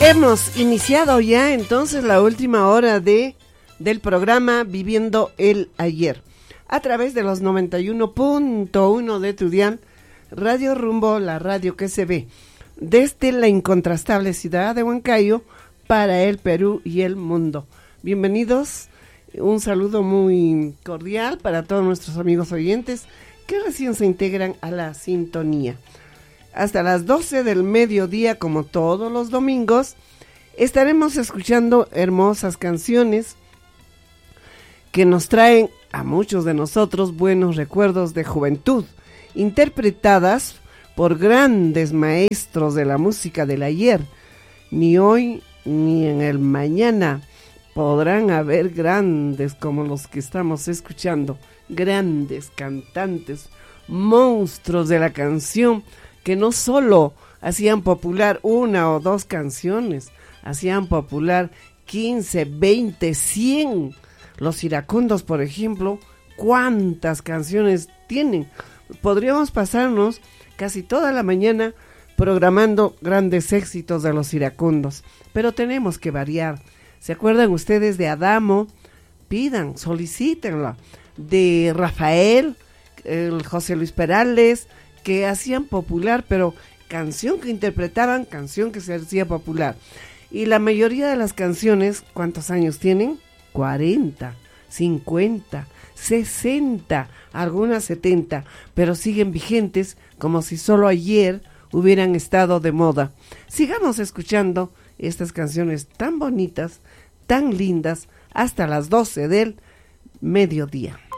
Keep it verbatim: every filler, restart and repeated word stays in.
Hemos iniciado ya entonces la última hora de del programa Viviendo el Ayer a través de los noventa y uno punto uno de tu dial, Radio Rumbo, la radio que se ve desde la incontrastable ciudad de Huancayo para el Perú y el mundo. Bienvenidos, un saludo muy cordial para todos nuestros amigos oyentes que recién se integran a la sintonía. Hasta las doce del mediodía, como todos los domingos, estaremos escuchando hermosas canciones que nos traen a muchos de nosotros buenos recuerdos de juventud, interpretadas por grandes maestros de la música del ayer. Ni hoy ni en el mañana podrán haber grandes como los que estamos escuchando, grandes cantantes, monstruos de la canción, que no solo hacían popular una o dos canciones, hacían popular quince, veinte, cien. Los iracundos, por ejemplo, ¿cuántas canciones tienen? Podríamos pasarnos casi toda la mañana programando grandes éxitos de los iracundos, pero tenemos que variar. ¿Se acuerdan ustedes de Adamo? Pidan, solicítenla. De Rafael, el José Luis Perales, que hacían popular, pero canción que interpretaban, canción que se hacía popular. Y la mayoría de las canciones, ¿cuántos años tienen? cuarenta, cincuenta, sesenta, algunas setenta, pero siguen vigentes como si solo ayer hubieran estado de moda. Sigamos escuchando estas canciones tan bonitas, tan lindas, hasta las doce del mediodía.